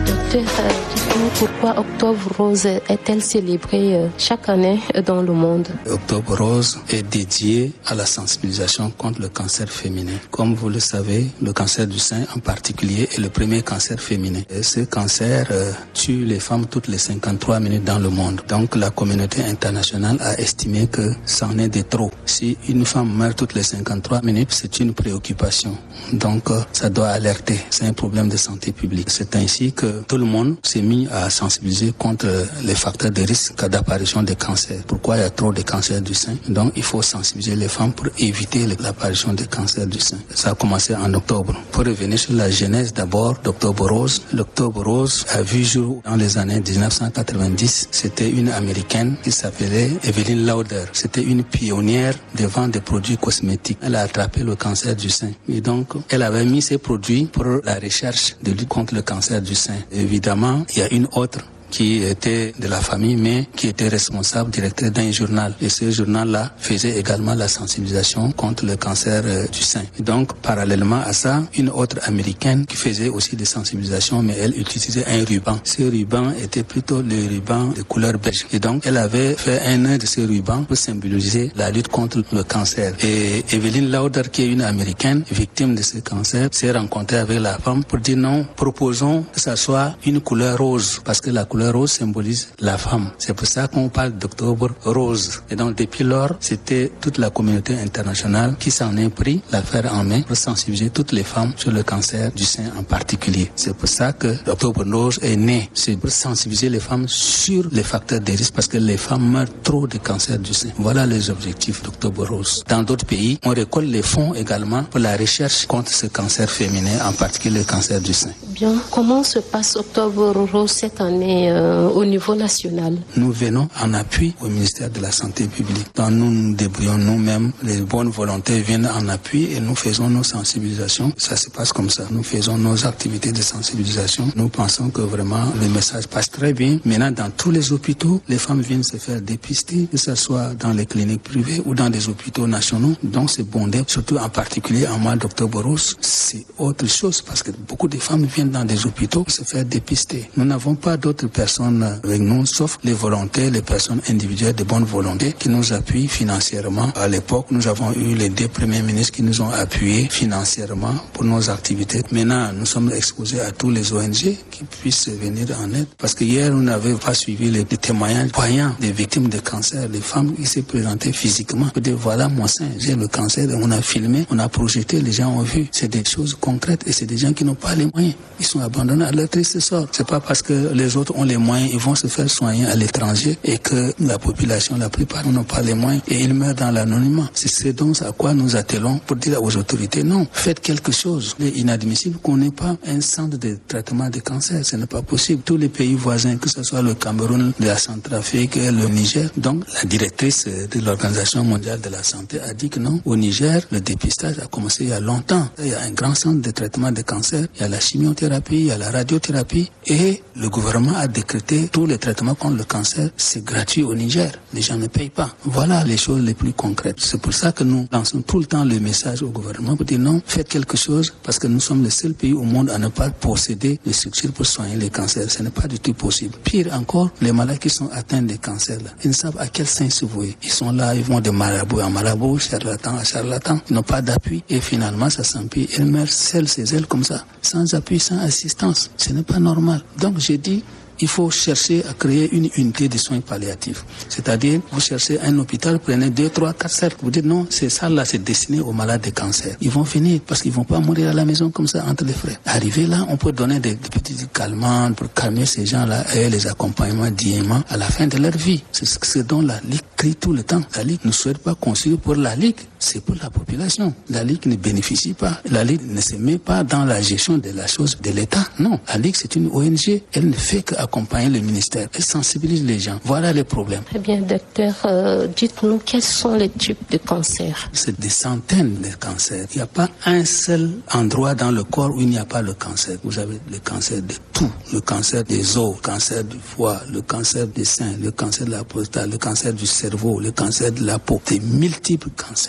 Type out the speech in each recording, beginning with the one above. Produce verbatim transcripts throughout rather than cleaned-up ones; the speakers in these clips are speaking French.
Docteur, euh, dites-nous pourquoi Octobre Rose est-elle célébrée euh, chaque année dans le monde? Octobre Rose est dédié à la sensibilisation contre le cancer féminin. Comme vous le savez, le cancer du sein en particulier est le premier cancer féminin. Et ce cancer euh, tue les femmes toutes les cinquante-trois minutes dans le monde. Donc la communauté internationale a estimé que c'en est de trop. Si une femme meurt toutes les cinquante-trois minutes, c'est une préoccupation. Donc euh, ça doit alerter. C'est un problème de santé publique. C'est ainsi que tout le monde s'est mis à sensibiliser contre les facteurs de risque d'apparition des cancers. Pourquoi il y a trop de cancers du sein? Donc il faut sensibiliser les femmes pour éviter l'apparition des cancers du sein. Ça a commencé en octobre. Pour revenir sur la genèse d'abord d'Octobre Rose, l'Octobre Rose a vu jour dans les années dix-neuf cent quatre-vingt-dix. C'était une américaine qui s'appelait Evelyn Lauder. C'était une pionnière de vente de produits cosmétiques. Elle a attrapé le cancer du sein. Et donc, elle avait mis ses produits pour la recherche de lutte contre le cancer du sein. Évidemment, il y a une autre qui était de la famille, mais qui était responsable, directeur d'un journal. Et ce journal-là faisait également la sensibilisation contre le cancer euh, du sein. Et donc, parallèlement à ça, une autre américaine qui faisait aussi des sensibilisations, mais elle utilisait un ruban. Ce ruban était plutôt le ruban de couleur beige. Et donc, elle avait fait un nœud de ce ruban pour symboliser la lutte contre le cancer. Et Evelyn Lauder, qui est une américaine victime de ce cancer, s'est rencontrée avec la femme pour dire non, proposons que ça soit une couleur rose, parce que la couleur Le rose symbolise la femme. C'est pour ça qu'on parle d'Octobre Rose. Et donc, depuis lors, c'était toute la communauté internationale qui s'en est pris l'affaire en main pour sensibiliser toutes les femmes sur le cancer du sein en particulier. C'est pour ça que l'Octobre Rose est né. C'est pour sensibiliser les femmes sur les facteurs de risque parce que les femmes meurent trop de cancer du sein. Voilà les objectifs d'Octobre Rose. Dans d'autres pays, on récolte les fonds également pour la recherche contre ce cancer féminin, en particulier le cancer du sein. Bien, comment se passe Octobre Rose cette année euh, au niveau national? Nous venons en appui au ministère de la Santé publique. Donc nous nous débrouillons nous-mêmes, les bonnes volontés viennent en appui et nous faisons nos sensibilisations. Ça se passe comme ça. Nous faisons nos activités de sensibilisation. Nous pensons que vraiment le message passe très bien. Maintenant, dans tous les hôpitaux, les femmes viennent se faire dépister, que ce soit dans les cliniques privées ou dans des hôpitaux nationaux. Donc c'est bondé, surtout en particulier en mois d'Octobre Rose. C'est autre chose parce que beaucoup de femmes viennent dans des hôpitaux pour se faire dépister. Nous n'avons pas d'autres personnes avec nous, sauf les volontaires, les personnes individuelles de bonne volonté qui nous appuient financièrement. À l'époque, nous avons eu les deux premiers ministres qui nous ont appuyés financièrement pour nos activités. Maintenant, nous sommes exposés à tous les O N G qui puissent venir en aide. Parce que hier, nous n'avions pas suivi les, les témoignages poignants des victimes de cancer, les femmes qui s'est présentées physiquement. Pour dire, voilà mon sein, j'ai le cancer. On a filmé, on a projeté, les gens ont vu. C'est des choses concrètes et c'est des gens qui n'ont pas les moyens. Ils sont abandonnés à leur triste sort. C'est pas parce que les autres ont les moyens, ils vont se faire soigner à l'étranger et que la population, la plupart, n'ont pas les moyens et ils meurent dans l'anonymat. C'est ce donc à quoi nous attelons pour dire aux autorités, non, faites quelque chose. Il est inadmissible qu'on n'ait pas un centre de traitement des cancers. Ce n'est pas possible. Tous les pays voisins, que ce soit le Cameroun, la Centrafrique, le Niger. Donc, la directrice de l'Organisation mondiale de la santé a dit que non, au Niger, le dépistage a commencé il y a longtemps. Il y a un grand centre de traitement des cancers. Il y a la chimiothérapie, il y a la radiothérapie et le gouvernement a décrété tous les traitements contre le cancer, c'est gratuit au Niger. Les gens ne payent pas. Voilà les choses les plus concrètes. C'est pour ça que nous lançons tout le temps le message au gouvernement pour dire non, faites quelque chose parce que nous sommes le seul pays au monde à ne pas posséder les structures pour soigner les cancers. Ce n'est pas du tout possible. Pire encore, les malades qui sont atteints de cancer, là, ils ne savent à quel sein se vouer. Ils sont là, ils vont de marabout à marabout, charlatan à charlatan. Ils n'ont pas d'appui et finalement ça s'empire. Ils meurent seuls, ces ailes comme ça, sans appui, sans assistance. Ce n'est pas normal. Donc j'ai dit, il faut chercher à créer une unité de soins palliatifs. C'est-à-dire, vous cherchez un hôpital, prenez deux, trois, quatre cercles. Vous dites non, c'est ça là, c'est destiné aux malades de cancer. Ils vont finir parce qu'ils vont pas mourir à la maison comme ça entre les frais. Arrivé là, on peut donner des, des petits calmants pour calmer ces gens-là et les accompagnements dignement à la fin de leur vie. C'est ce dont la Ligue crie tout le temps. La Ligue ne souhaite pas construire pour la Ligue, c'est pour la population. La Ligue ne bénéficie pas. La Ligue ne se met pas dans la gestion de la chose de l'État. Non, la Ligue c'est une O N G. Elle ne fait que accompagner le ministère. Elle sensibilise les gens. Voilà les problèmes. Très bien, docteur. Euh, dites-nous quels sont les types de cancers. C'est des centaines de cancers. Il n'y a pas un seul endroit dans le corps où il n'y a pas le cancer. Vous avez le cancer de tout. Le cancer des os, le cancer du foie, le cancer des seins, le cancer de la prostate, le cancer du cerveau, le cancer de la peau. Des multiples cancers.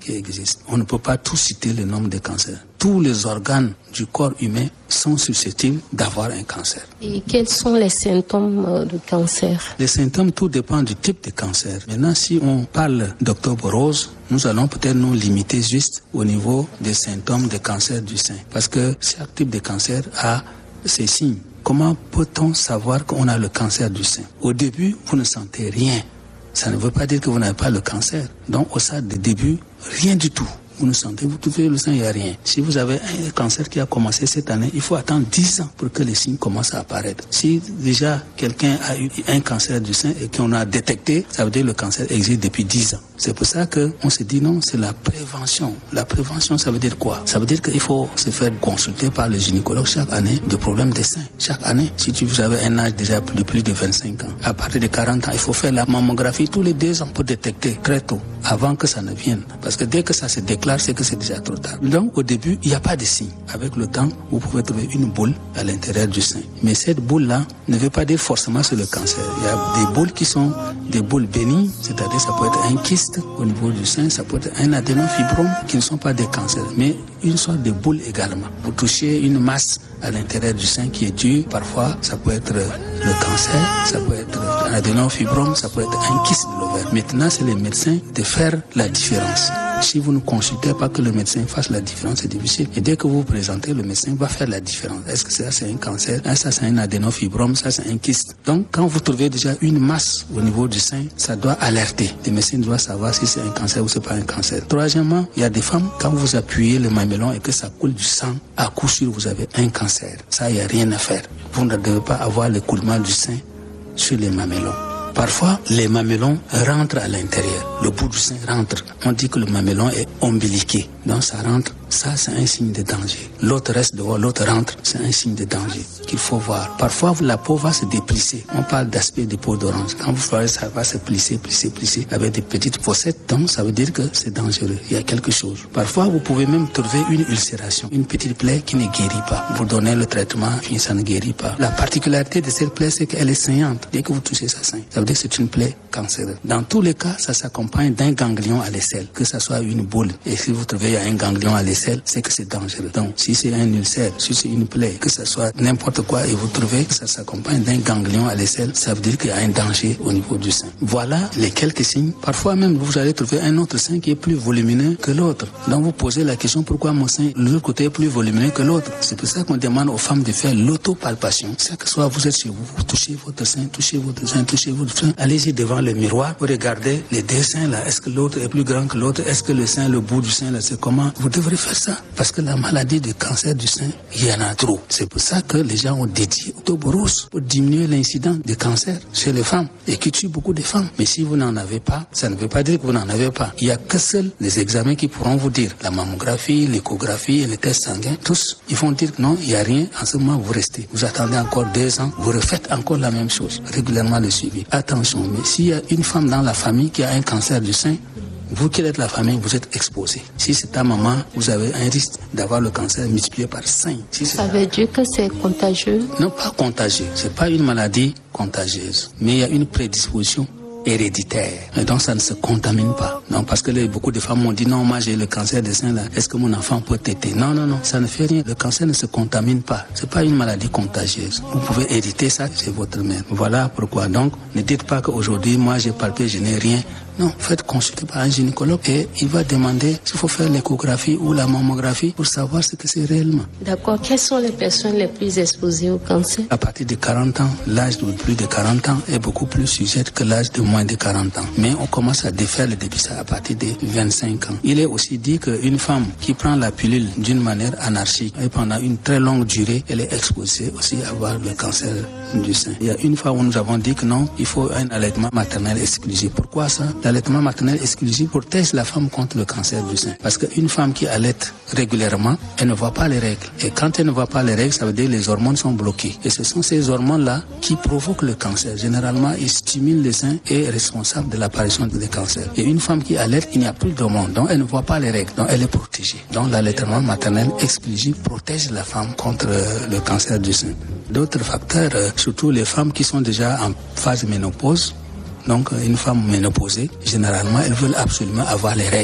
qui existent. On ne peut pas tout citer le nombre de cancers. Tous les organes du corps humain sont susceptibles d'avoir un cancer. Et quels sont les symptômes du cancer? Les symptômes, tout dépend du type de cancer. Maintenant, si on parle d'octobre rose, nous allons peut-être nous limiter juste au niveau des symptômes de cancer du sein. Parce que chaque type de cancer a ses signes. Comment peut-on savoir qu'on a le cancer du sein? Au début, vous ne sentez rien. Ça ne veut pas dire que vous n'avez pas le cancer. Donc, au stade de début, rien du tout. Vous ne sentez, vous trouvez le sein, il n'y a rien. Si vous avez un cancer qui a commencé cette année, il faut attendre dix ans pour que les signes commencent à apparaître. Si déjà quelqu'un a eu un cancer du sein et qu'on a détecté, ça veut dire que le cancer existe depuis dix ans. C'est pour ça qu'on se dit non, c'est la prévention. La prévention, ça veut dire quoi? Ça veut dire qu'il faut se faire consulter par le gynécologue chaque année de problèmes des seins. Chaque année, si tu, vous avez un âge déjà de plus de vingt-cinq ans, à partir de quarante ans, il faut faire la mammographie tous les deux ans pour détecter très tôt, avant que ça ne vienne. Parce que dès que ça se déclare, c'est que c'est déjà trop tard. Donc, au début, il n'y a pas de signe. Avec le temps, vous pouvez trouver une boule à l'intérieur du sein. Mais cette boule-là ne veut pas dire forcément c'est le cancer. Il y a des boules qui sont des boules bénignes, c'est-à-dire ça peut être un kyste au niveau du sein, ça peut être un adénofibrome qui ne sont pas des cancers, mais une sorte de boule également. Vous touchez une masse à l'intérieur du sein qui est due, parfois ça peut être le cancer, ça peut être un adénofibrome, ça peut être un kyste de l'ovaire. Maintenant, c'est les médecins de faire la différence. Si vous ne consultez pas que le médecin fasse la différence, c'est difficile. Et dès que vous vous présentez, le médecin va faire la différence. Est-ce que ça c'est un cancer? Ça c'est un adénofibrome, ça c'est un kyste. Donc quand vous trouvez déjà une masse au niveau du sein, ça doit alerter. Le médecin doit savoir si c'est un cancer ou c'est pas un cancer. Troisièmement, il y a des femmes, quand vous appuyez le mamelon et que ça coule du sang, à coup sûr vous avez un cancer. Ça, il n'y a rien à faire. Vous ne devez pas avoir le coulement du sein sur les mamelons. Parfois, les mamelons rentrent à l'intérieur. Le bout du sein rentre. On dit que le mamelon est ombiliqué. Donc ça rentre. Ça, c'est un signe de danger. L'autre reste dehors, l'autre rentre. C'est un signe de danger qu'il faut voir. Parfois, la peau va se déplisser. On parle d'aspect de peau d'orange. Quand vous voyez, ça va se plisser, plisser, plisser avec des petites fossettes. Donc, ça veut dire que c'est dangereux. Il y a quelque chose. Parfois, vous pouvez même trouver une ulcération, une petite plaie qui ne guérit pas. Vous donnez le traitement, puis ça ne guérit pas. La particularité de cette plaie, c'est qu'elle est saignante. Dès que vous touchez sa sein, ça veut dire que c'est une plaie cancéreuse. Dans tous les cas, ça s'accompagne d'un ganglion à l'aisselle, que ça soit une boule. Et si vous trouvez un ganglion à l'aisselle, c'est que c'est dangereux. Donc, si c'est un ulcère, si c'est une plaie, que ça soit n'importe quoi, et vous trouvez que ça s'accompagne d'un ganglion à l'aisselle, ça veut dire qu'il y a un danger au niveau du sein. Voilà les quelques signes. Parfois même, vous allez trouver un autre sein qui est plus volumineux que l'autre. Donc, vous posez la question, pourquoi mon sein, l'autre côté est plus volumineux que l'autre? C'est pour ça qu'on demande aux femmes de faire l'autopalpation. C'est que soit vous êtes chez vous, vous touchez votre sein, touchez votre sein, touchez votre sein. Allez-y devant le miroir, vous regardez les deux seins là. Est-ce que l'autre est plus grand que l'autre? Est-ce que le sein, le bout du sein là, c'est comment? Vous devrez faire ça. Parce que la maladie de cancer du sein, il y en a trop. C'est pour ça que les gens ont dédié Octobre Rose pour diminuer l'incidence de cancer chez les femmes et qui tue beaucoup de femmes. Mais si vous n'en avez pas, ça ne veut pas dire que vous n'en avez pas. Il n'y a que seuls les examens qui pourront vous dire. La mammographie, l'échographie et les tests sanguins, tous, ils vont dire que non, il n'y a rien. En ce moment, vous restez. Vous attendez encore deux ans, vous refaites encore la même chose. Régulièrement le suivi. Attention, mais s'il y a une femme dans la famille qui a un cancer du sein, vous qui êtes la famille, vous êtes exposé. Si c'est ta maman, vous avez un risque d'avoir le cancer multiplié par cinq. Si ça veut dire que c'est contagieux? Non, pas contagieux. C'est pas une maladie contagieuse. Mais il y a une prédisposition héréditaire. Et donc ça ne se contamine pas. Non, parce que les, beaucoup de femmes m'ont dit non, moi j'ai le cancer des seins là. Est-ce que mon enfant peut téter? Non, non, non, ça ne fait rien. Le cancer ne se contamine pas. C'est pas une maladie contagieuse. Vous pouvez hériter ça chez votre mère. Voilà pourquoi. Donc, ne dites pas qu'aujourd'hui, moi j'ai palpé, je n'ai rien. Non, faites consulter par un gynécologue et il va demander s'il faut faire l'échographie ou la mammographie pour savoir ce que c'est réellement. D'accord. Quelles sont les personnes les plus exposées au cancer? À partir de quarante ans, l'âge de plus de quarante ans est beaucoup plus sujet que l'âge de moins de quarante ans. Mais on commence à défaire le dépistage à partir de vingt-cinq ans. Il est aussi dit qu'une femme qui prend la pilule d'une manière anarchique et pendant une très longue durée, elle est exposée aussi à avoir le cancer du sein. Il y a une fois où nous avons dit que non, il faut un allaitement maternel exclusif. Pourquoi ça? L'allaitement maternel exclusif protège la femme contre le cancer du sein. Parce qu'une femme qui allaite régulièrement, elle ne voit pas les règles. Et quand elle ne voit pas les règles, ça veut dire que les hormones sont bloquées. Et ce sont ces hormones-là qui provoquent le cancer. Généralement, ils stimulent le sein et est responsable de l'apparition des cancers. Et une femme qui allaite, il n'y a plus d'hormones. Donc, elle ne voit pas les règles. Donc, elle est protégée. Donc, l'allaitement maternel exclusif protège la femme contre euh, le cancer du sein. D'autres facteurs, euh, surtout les femmes qui sont déjà en phase ménopause. Donc, une femme ménopausée, généralement, elles veulent absolument avoir les règles.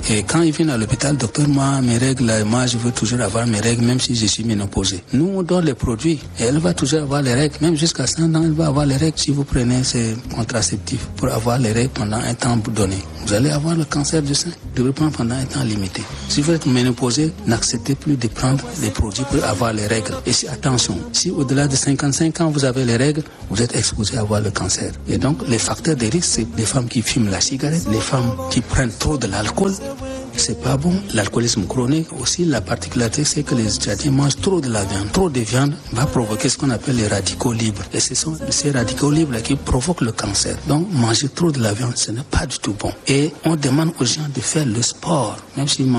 Et quand ils viennent à l'hôpital, docteur, moi, mes règles, moi, je veux toujours avoir mes règles, même si je suis ménopausée. Nous, on donne les produits et elle va toujours avoir les règles. Même jusqu'à cinq ans, elle va avoir les règles. Si vous prenez ces contraceptifs pour avoir les règles pendant un temps donné, vous allez avoir le cancer du sein. Vous devez prendre pendant un temps limité. Si vous êtes ménopausé, n'acceptez plus de prendre les produits pour avoir les règles. Et si, attention, si au-delà de cinquante-cinq ans, vous avez les règles, vous êtes exposé à avoir le cancer. Et donc, les facteurs de risque, c'est les femmes qui fument la cigarette, les femmes qui prennent trop de l'alcool. C'est pas bon. L'alcoolisme chronique aussi, la particularité, c'est que les Tchadiens mangent trop de la viande. Trop de viande va provoquer ce qu'on appelle les radicaux libres. Et ce sont ces radicaux libres qui provoquent le cancer. Donc, manger trop de la viande, ce n'est pas du tout bon. Et on demande aux gens de faire le sport, même s'ils mangent